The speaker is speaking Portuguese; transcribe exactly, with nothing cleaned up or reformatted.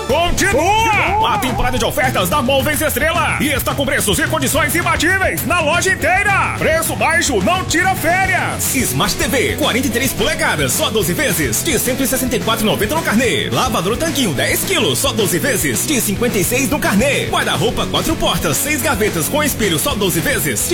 Continua! A temporada de ofertas da Móveis Estrela e está com preços e condições imbatíveis na loja inteira. Preço baixo não tira férias. Smart T V quarenta e três polegadas, só doze vezes de cento e sessenta e quatro reais e noventa centavos no carnê. Lavador Tanquinho dez quilos, só doze vezes de cinquenta e seis reais no carnê. Guarda-roupa quatro portas, seis gavetas com espelho, só doze vezes